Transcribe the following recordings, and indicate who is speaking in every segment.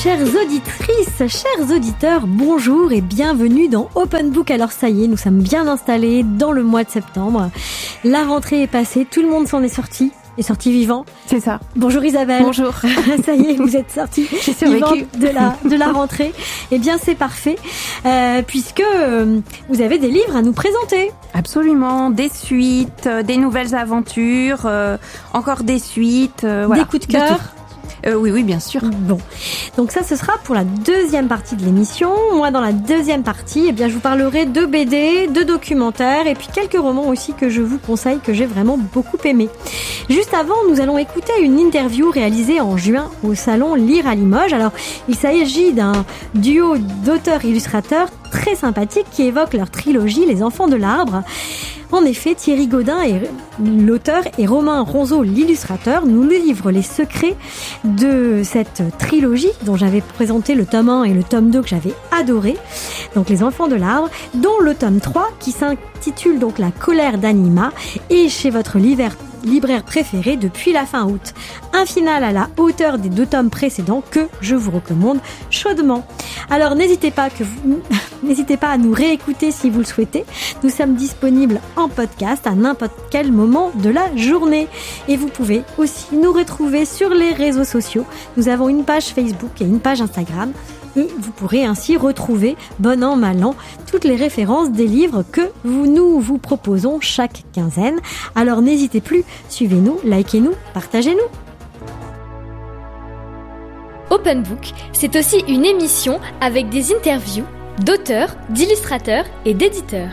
Speaker 1: Chères auditrices, chers auditeurs, bonjour et bienvenue dans Open Book. Alors ça y est, nous sommes bien installés dans le mois de septembre. La rentrée est passée, tout le monde s'en est sorti vivant.
Speaker 2: C'est ça.
Speaker 1: Bonjour Isabelle.
Speaker 2: Bonjour.
Speaker 1: Ça y est, vous êtes sortie vivante de la rentrée. Eh bien, c'est parfait, puisque vous avez des livres à nous présenter.
Speaker 2: Absolument, des suites, des nouvelles aventures, encore des suites. Voilà.
Speaker 1: Des coups de cœur.
Speaker 2: Oui, bien sûr.
Speaker 1: Bon, donc ça, ce sera pour la deuxième partie de l'émission. Moi, dans la deuxième partie, eh bien, je vous parlerai de BD, de documentaires et puis quelques romans aussi que je vous conseille, que j'ai vraiment beaucoup aimé. Juste avant, nous allons écouter une interview réalisée en juin au salon Lire à Limoges. Alors, il s'agit d'un duo d'auteurs-illustrateurs très sympathique qui évoque leur trilogie Les Enfants de l'Arbre. En effet, Thierry Gaudin, l'auteur, et Romain Ronzeau, l'illustrateur, nous livrent les secrets de cette trilogie dont j'avais présenté le tome 1 et le tome 2 que j'avais adoré. Donc Les Enfants de l'Arbre, dont le tome 3 qui s'intitule donc La colère d'Anima est chez votre libraire préféré depuis la fin août. Un final à la hauteur des 2 tomes précédents que je vous recommande chaudement. Alors n'hésitez pas à nous réécouter si vous le souhaitez. Nous sommes disponibles en podcast à n'importe quel moment de la journée. Et vous pouvez aussi nous retrouver sur les réseaux sociaux. Nous avons une page Facebook et une page Instagram. Et vous pourrez ainsi retrouver, bon an, mal an, toutes les références des livres que nous vous proposons chaque quinzaine. Alors n'hésitez plus, suivez-nous, likez-nous, partagez-nous.
Speaker 3: Open Book, c'est aussi une émission avec des interviews d'auteurs, d'illustrateurs et d'éditeurs.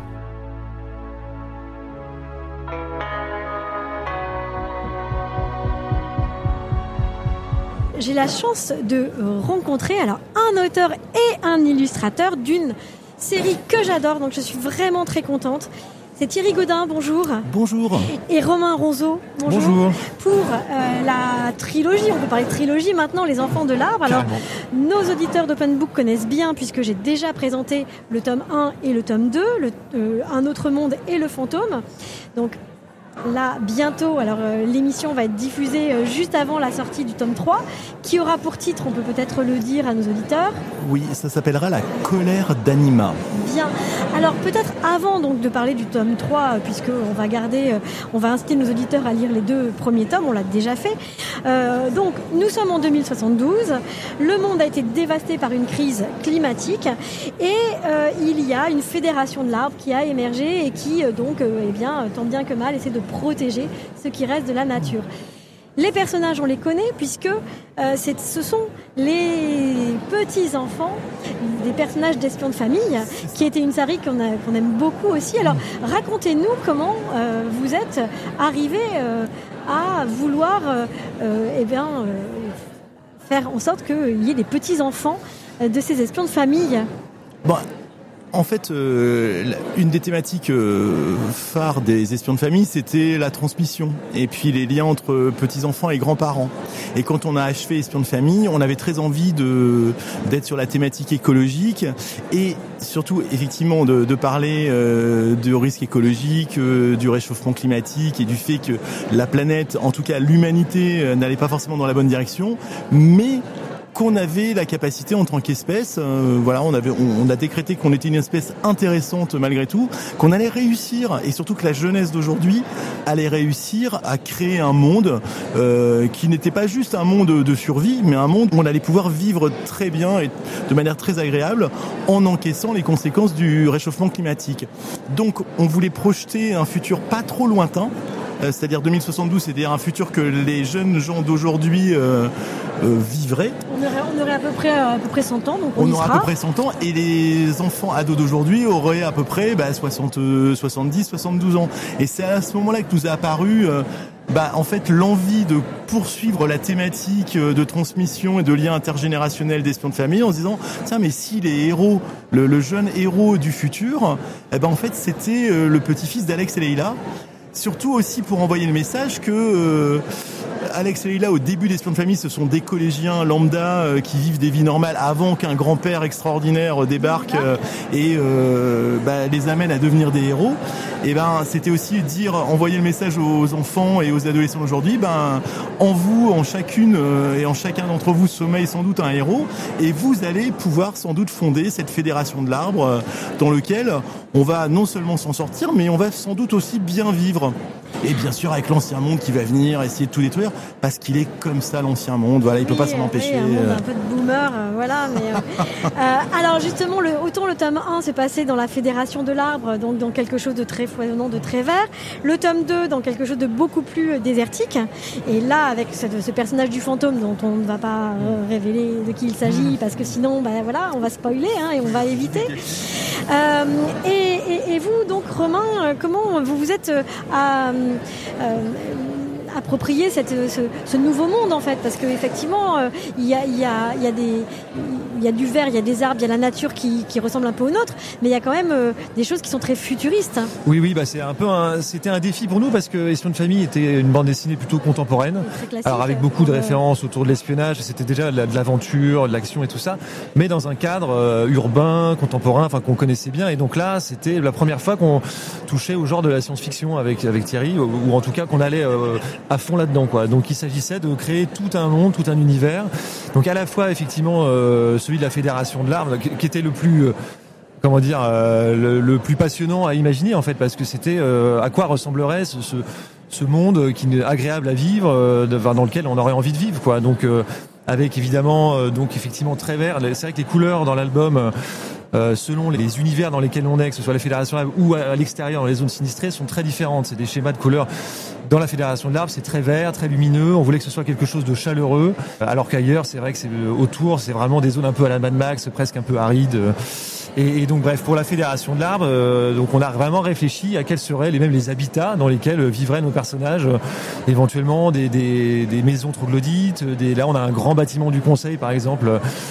Speaker 1: J'ai la chance de rencontrer un auteur et un illustrateur d'une série que j'adore, donc je suis vraiment très contente. C'est Thierry Gaudin, bonjour.
Speaker 4: Bonjour.
Speaker 1: Et Romain Ronzeau, bonjour.
Speaker 4: Bonjour.
Speaker 1: Pour la trilogie, on peut parler de trilogie maintenant, Les Enfants de l'Arbre. Alors, nos auditeurs d'Open Book connaissent bien, puisque j'ai déjà présenté le tome 1 et le tome 2, Un autre monde et Le fantôme. Donc, là, bientôt, l'émission va être diffusée juste avant la sortie du tome 3, qui aura pour titre, on peut peut-être le dire à nos auditeurs.
Speaker 4: Oui, ça s'appellera La colère d'Anima.
Speaker 1: Bien. Alors peut-être avant donc de parler du tome 3, puisque on va inciter nos auditeurs à lire les 2 premiers tomes, on l'a déjà fait. Donc nous sommes en 2072, le monde a été dévasté par une crise climatique et il y a une fédération de l'arbre qui a émergé et qui tant bien que mal essaie de protéger ce qui reste de la nature. Les personnages, on les connaît puisque ce sont les petits-enfants des personnages d'Espions de famille, qui était une série qu'on aime beaucoup aussi. Alors, racontez-nous comment vous êtes arrivés à vouloir faire en sorte qu'il y ait des petits-enfants de ces espions de famille.
Speaker 4: Bon. En fait, une des thématiques phares des espions de famille, c'était la transmission et puis les liens entre petits-enfants et grands-parents. Et quand on a achevé Espions de famille, on avait très envie d'être sur la thématique écologique et surtout, effectivement, de parler du risque écologique, du réchauffement climatique et du fait que la planète, en tout cas l'humanité, n'allait pas forcément dans la bonne direction, mais qu'on avait la capacité en tant qu'espèce, on a décrété qu'on était une espèce intéressante malgré tout, qu'on allait réussir, et surtout que la jeunesse d'aujourd'hui allait réussir à créer un monde qui n'était pas juste un monde de survie, mais un monde où on allait pouvoir vivre très bien et de manière très agréable en encaissant les conséquences du réchauffement climatique. Donc on voulait projeter un futur pas trop lointain, c'est-à-dire 2072, c'est-à-dire un futur que les jeunes gens d'aujourd'hui vivraient.
Speaker 1: On aurait à peu près 100 ans, donc on
Speaker 4: aura à peu près 100 ans, et les enfants ados d'aujourd'hui auraient à peu près 70, 72 ans. Et c'est à ce moment-là que nous a apparu en fait l'envie de poursuivre la thématique de transmission et de lien intergénérationnel d'Espions de famille en se disant tiens, mais si les héros, le jeune héros du futur, en fait c'était le petit-fils d'Alex et Leïla. Surtout aussi pour envoyer le message que Alex et Leïla, au début d'Espions de famille, ce sont des collégiens lambda qui vivent des vies normales avant qu'un grand-père extraordinaire débarque et les amène à devenir des héros. Et c'était aussi envoyer le message aux enfants et aux adolescents d'aujourd'hui, en vous, en chacune et en chacun d'entre vous sommeille sans doute un héros, et vous allez pouvoir sans doute fonder cette fédération de l'arbre dans lequel on va non seulement s'en sortir, mais on va sans doute aussi bien vivre. Et bien sûr avec l'ancien monde qui va venir essayer de tout détruire, parce qu'il est comme ça l'ancien monde, il peut pas s'en empêcher.
Speaker 1: Un monde un peu de boomer, voilà. Mais alors justement, autant le tome 1 s'est passé dans la fédération de l'arbre, donc dans quelque chose de très foisonnant, de très vert. Le tome 2 dans quelque chose de beaucoup plus désertique. Et là, avec ce personnage du fantôme dont on ne va pas révéler de qui il s'agit, parce que sinon, on va spoiler et on va éviter. Et vous, donc, Romain, comment vous vous êtes approprier ce nouveau monde en fait, parce que effectivement il y a du vert, il y a des arbres, il y a la nature qui ressemble un peu au nôtre, mais il y a quand même des choses qui sont très futuristes.
Speaker 5: Oui, c'était un défi pour nous, parce que Espions de famille était une bande dessinée plutôt contemporaine, alors avec beaucoup de références autour de l'espionnage, c'était déjà de l'aventure, de l'action et tout ça, mais dans un cadre urbain, contemporain, qu'on connaissait bien. Et donc là, c'était la première fois qu'on touchait au genre de la science-fiction avec Thierry, ou en tout cas qu'on allait à fond là-dedans, quoi. Donc il s'agissait de créer tout un monde, tout un univers. Donc à la fois effectivement celui de la Fédération de l'Arbre, qui était le plus le plus passionnant à imaginer en fait, parce que c'était à quoi ressemblerait ce monde agréable à vivre, dans lequel on aurait envie de vivre, quoi. Donc avec évidemment effectivement très vert. C'est vrai que les couleurs dans l'album, selon les univers dans lesquels on est, que ce soit la Fédération de l'Arbre ou à l'extérieur dans les zones sinistrées, sont très différentes. C'est des schémas de couleurs. Dans la Fédération de l'Arbre, c'est très vert, très lumineux. On voulait que ce soit quelque chose de chaleureux, alors qu'ailleurs, c'est vrai que autour, c'est vraiment des zones un peu à la Mad Max, presque un peu arides. Et donc bref, pour la Fédération de l'Arbre, donc on a vraiment réfléchi à quels seraient les habitats dans lesquels vivraient nos personnages, éventuellement des maisons troglodytes. Là, on a un grand bâtiment du Conseil, par exemple,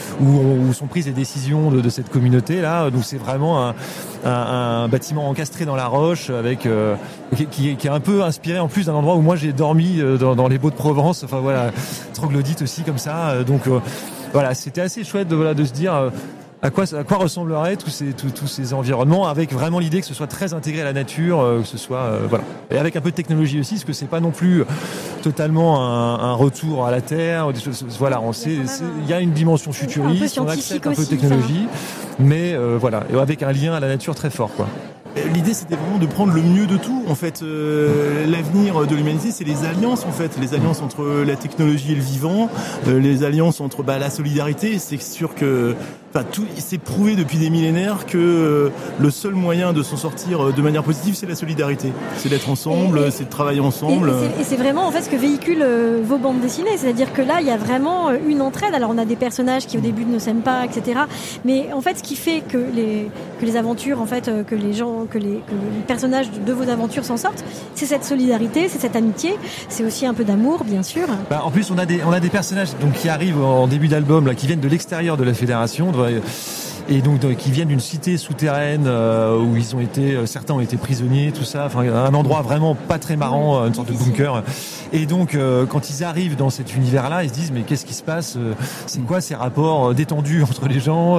Speaker 5: où sont prises les décisions de cette communauté là. Donc c'est vraiment un bâtiment encastré dans la roche, avec qui est un peu inspiré en plus d'un endroit où moi j'ai dormi dans les Baux de Provence. Enfin voilà, troglodyte aussi comme ça. Donc voilà, c'était assez chouette de se dire à quoi ressembleraient tous ces environnements, avec vraiment l'idée que ce soit très intégré à la nature, que ce soit et avec un peu de technologie aussi, parce que c'est pas non plus totalement un retour à la Terre. On sait, il y a une dimension futuriste, on accepte un peu de technologie, mais et avec un lien à la nature très fort, quoi.
Speaker 4: L'idée, c'était vraiment de prendre le mieux de tout. En fait, l'avenir de l'humanité, c'est les alliances, en fait. Les alliances entre la technologie et le vivant, les alliances entre la solidarité. C'est sûr que c'est prouvé depuis des millénaires que le seul moyen de s'en sortir de manière positive, c'est la solidarité. C'est d'être ensemble, c'est de travailler ensemble.
Speaker 1: Et c'est vraiment en fait ce que véhiculent vos bandes dessinées. C'est-à-dire que là, il y a vraiment une entraide. Alors on a des personnages qui au début ne s'aiment pas, etc. Mais en fait, ce qui fait que les aventures, en fait, que les personnages de vos aventures s'en sortent, c'est cette solidarité, c'est cette amitié, c'est aussi un peu d'amour, bien sûr.
Speaker 5: En plus, on a des personnages qui arrivent en début d'album là, qui viennent de l'extérieur de la Fédération. Et donc qui viennent d'une cité souterraine où certains ont été prisonniers, tout ça, un endroit vraiment pas très marrant, une sorte de bunker. Et donc quand ils arrivent dans cet univers-là, ils se disent mais qu'est-ce qui se passe, c'est quoi ces rapports détendus entre les gens,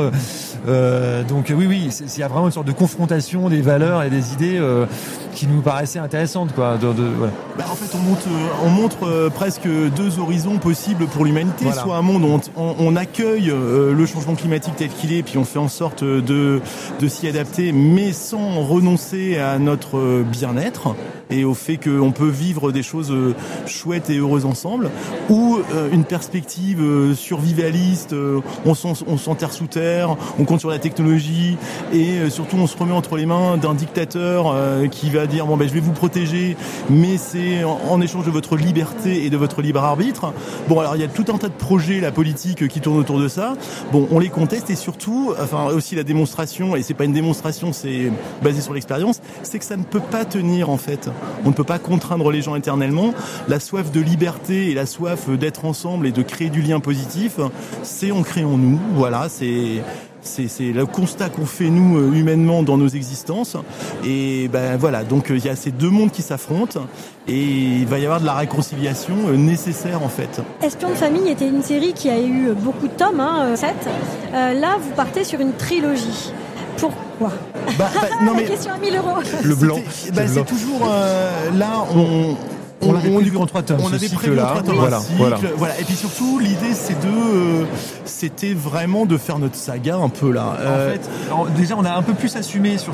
Speaker 5: donc oui, il y a vraiment une sorte de confrontation des valeurs et des idées qui nous paraissaient intéressantes, quoi.
Speaker 4: En fait, on montre presque deux horizons possibles pour l'humanité. Voilà. Soit un monde où on accueille le changement climatique tel qu'il est, puis on fait en sorte de s'y adapter, mais sans renoncer à notre bien-être et au fait qu'on peut vivre des choses chouettes et heureuses ensemble, ou une perspective survivaliste, on s'enterre sous terre, on compte sur la technologie, et surtout on se remet entre les mains d'un dictateur qui va dire je vais vous protéger, mais c'est en échange de votre liberté et de votre libre arbitre. Alors il y a tout un tas de projets, la politique, qui tournent autour de ça. On les conteste, et surtout, aussi la démonstration, et c'est pas une démonstration, c'est basé sur l'expérience, c'est que ça ne peut pas tenir, en fait. On ne peut pas contraindre les gens éternellement. La soif de liberté et la soif d'être ensemble et de créer du lien positif, c'est ancré en nous. Voilà, c'est C'est le constat qu'on fait nous humainement dans nos existences. Et ben voilà, donc il y a ces deux mondes qui s'affrontent et il va y avoir de la réconciliation nécessaire en fait.
Speaker 1: Espion de famille était une série qui a eu beaucoup de tomes, 7. Là, vous partez sur une trilogie. Pourquoi ?
Speaker 4: Non, mais
Speaker 1: la question à 1000 €.
Speaker 5: Le blanc.
Speaker 4: C'est toujours là
Speaker 5: on l'avait prévu en 3 tomes.
Speaker 4: On avait prévu en 3 tomes. Voilà. Et puis surtout, l'idée c'était vraiment de faire notre saga un peu là.
Speaker 5: En fait, déjà, on a un peu plus assumé sur